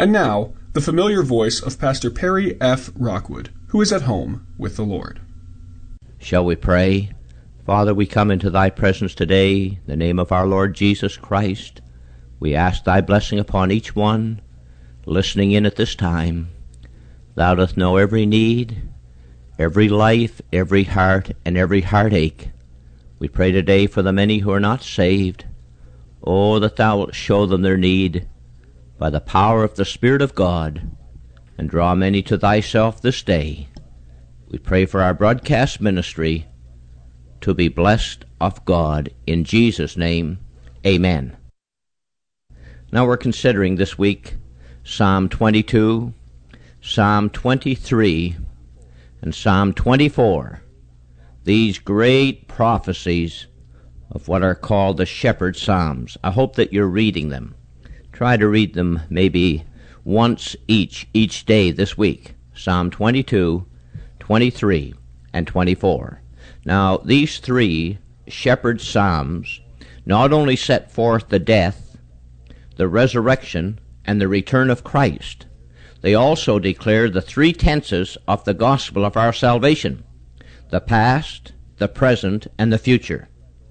And now, the familiar voice of Pastor Perry F. Rockwood, who is at home with the Lord. Shall we pray? Father, we come into thy presence today, in the name of our Lord Jesus Christ. We ask thy blessing upon each one listening in at this time. Thou dost know every need, every life, every heart, and every heartache. We pray today for the many who are not saved. Oh, that thou wilt show them their need by the power of the Spirit of God, and draw many to thyself this day. We pray for our broadcast ministry to be blessed of God. In Jesus' name, amen. Now we're considering this week Psalm 22, Psalm 23, and Psalm 24, these great prophecies of what are called the Shepherd Psalms. I hope that you're reading them. Try to read them maybe once each day this week. Psalm 22, 23, and 24. Now, these three Shepherd Psalms not only set forth the death, the resurrection, and the return of Christ, they also declare the three tenses of the gospel of our salvation: the past, the present, and the future.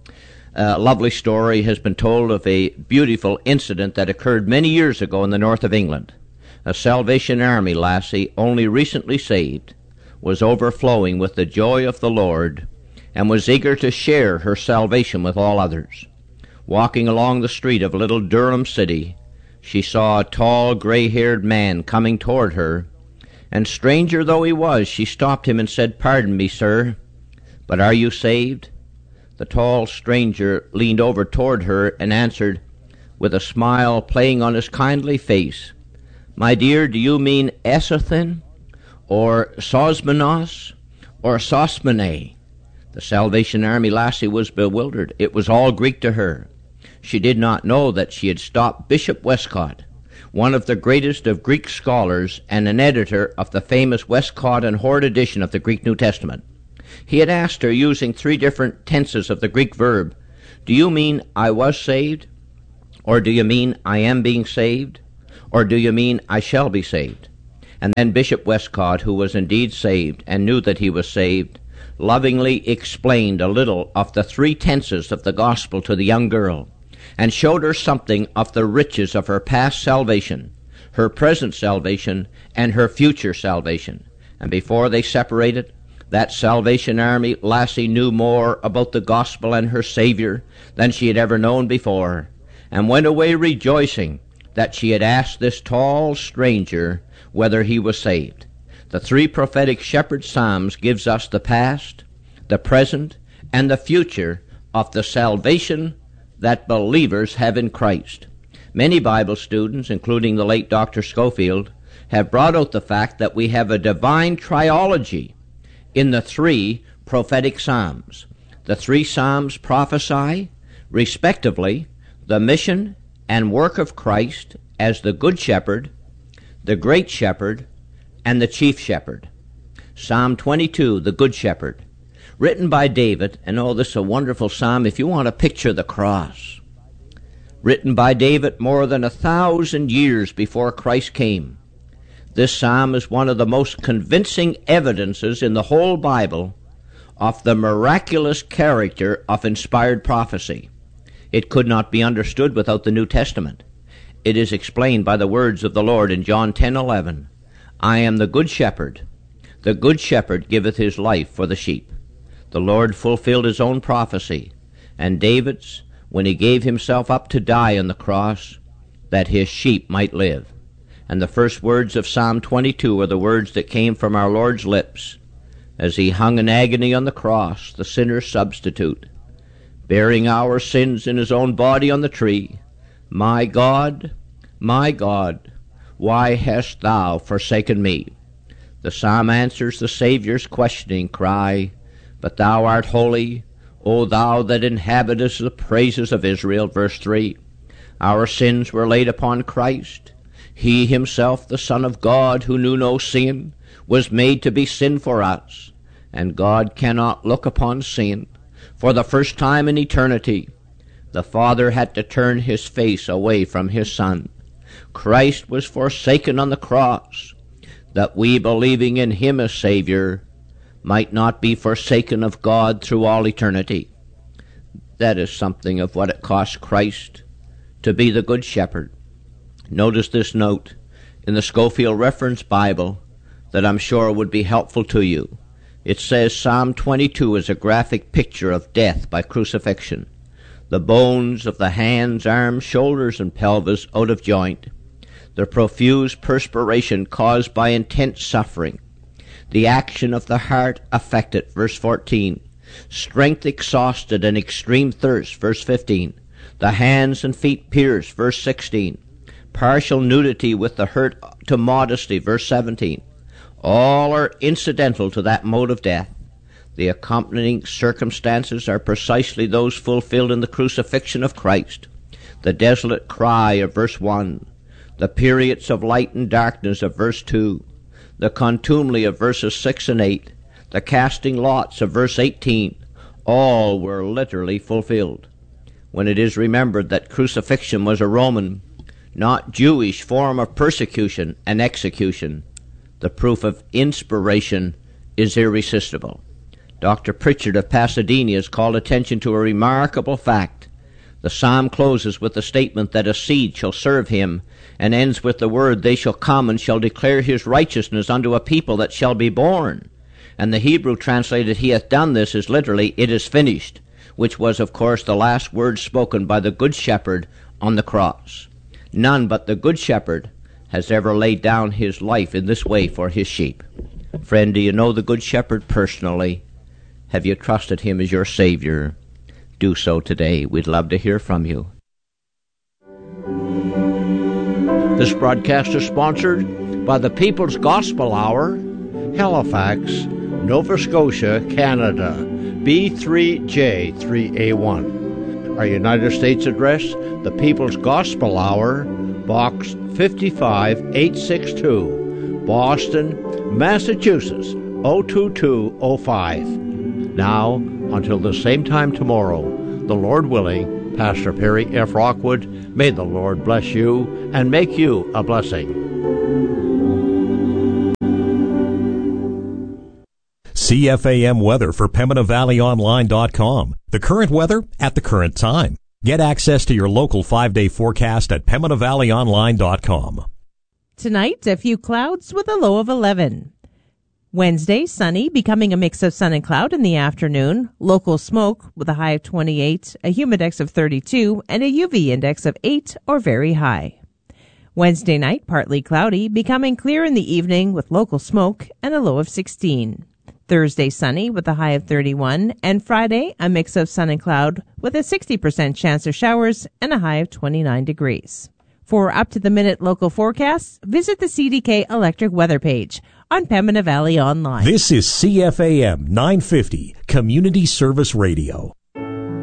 A lovely story has been told of a beautiful incident that occurred many years ago in the north of England. A Salvation Army lassie, only recently saved, was overflowing with the joy of the Lord and was eager to share her salvation with all others. Walking along the street of little Durham City, she saw a tall, gray-haired man coming toward her, and stranger though he was, she stopped him and said, "Pardon me, sir, but are you saved?" The tall stranger leaned over toward her and answered, with a smile playing on his kindly face, "My dear, do you mean Esathin, or Sosmenos, or Sosmene?" The Salvation Army lassie was bewildered. It was all Greek to her. She did not know that she had stopped Bishop Westcott, one of the greatest of Greek scholars and an editor of the famous Westcott and Hort edition of the Greek New Testament. He had asked her, using three different tenses of the Greek verb, "Do you mean I was saved? Or do you mean I am being saved? Or do you mean I shall be saved?" And then Bishop Westcott, who was indeed saved and knew that he was saved, lovingly explained a little of the three tenses of the gospel to the young girl, and showed her something of the riches of her past salvation, her present salvation, and her future salvation. And before they separated, that Salvation Army lassie knew more about the gospel and her Savior than she had ever known before, and went away rejoicing that she had asked this tall stranger whether he was saved. The three prophetic Shepherd Psalms gives us the past, the present, and the future of the salvation that believers have in Christ. Many Bible students, including the late Dr. Schofield, have brought out the fact that we have a divine triology in the three prophetic Psalms. The three Psalms prophesy, respectively, the mission and work of Christ as the Good Shepherd, the Great Shepherd, and the Chief Shepherd. Psalm 22, the Good Shepherd, written by David, and oh, this is a wonderful psalm if you want to picture the cross. Written by David more than 1,000 years before Christ came. This psalm is one of the most convincing evidences in the whole Bible of the miraculous character of inspired prophecy. It could not be understood without the New Testament. It is explained by the words of the Lord in John 10:11. "I am the good shepherd. The good shepherd giveth his life for the sheep." The Lord fulfilled his own prophecy, and David's, when he gave himself up to die on the cross, that his sheep might live. And the first words of Psalm 22 are the words that came from our Lord's lips as he hung in agony on the cross, the sinner's substitute, bearing our sins in his own body on the tree. My God, why hast thou forsaken me?" The psalm answers the Savior's questioning cry, "But thou art holy, O thou that inhabitest the praises of Israel." Verse 3. Our sins were laid upon Christ. He himself, the Son of God, who knew no sin, was made to be sin for us. And God cannot look upon sin. For the first time in eternity, the Father had to turn his face away from his Son. Christ was forsaken on the cross, that we, believing in him as Savior, might not be forsaken of God through all eternity. That is something of what it cost Christ to be the Good Shepherd. Notice this note in the Scofield Reference Bible that I'm sure would be helpful to you. It says Psalm 22 is a graphic picture of death by crucifixion. The bones of the hands, arms, shoulders, and pelvis out of joint. The profuse perspiration caused by intense suffering. The action of the heart affected, verse 14. Strength exhausted and extreme thirst, verse 15. The hands and feet pierced, verse 16. Partial nudity with the hurt to modesty, verse 17. All are incidental to that mode of death. The accompanying circumstances are precisely those fulfilled in the crucifixion of Christ. The desolate cry of verse 1. The periods of light and darkness of verse 2. The contumely of verses 6 and 8. The casting lots of verse 18. All were literally fulfilled. When it is remembered that crucifixion was a Roman, not Jewish form of persecution and execution, the proof of inspiration is irresistible. Dr. Pritchard of Pasadena has called attention to a remarkable fact. The psalm closes with the statement that a seed shall serve him, and ends with the word, they shall come and shall declare his righteousness unto a people that shall be born. And the Hebrew translated, he hath done this, is literally, it is finished, which was, of course, the last word spoken by the Good Shepherd on the cross. None but the Good Shepherd has ever laid down his life in this way for his sheep. Friend, do you know the Good Shepherd personally? Have you trusted him as your Savior? Do so today. We'd love to hear from you. This broadcast is sponsored by the People's Gospel Hour, Halifax, Nova Scotia, Canada, B3J3A1. Our United States address, the People's Gospel Hour, Box 55862, Boston, Massachusetts, 02205. Now, until the same time tomorrow, the Lord willing, Pastor Perry F. Rockwood, may the Lord bless you and make you a blessing. CFAM weather for PembinaValleyOnline.com. The current weather at the current time. Get access to your local 5-day forecast at PembinaValleyOnline.com. Tonight, a few clouds with a low of 11. Wednesday, sunny, becoming a mix of sun and cloud in the afternoon. Local smoke with a high of 28, a humidex of 32, and a UV index of 8 or very high. Wednesday night, partly cloudy, becoming clear in the evening with local smoke and a low of 16. Thursday, sunny with a high of 31, and Friday, a mix of sun and cloud with a 60% chance of showers and a high of 29 degrees. For up-to-the-minute local forecasts, visit the CDK Electric Weather page on Pembina Valley Online. This is CFAM 950, Community Service Radio.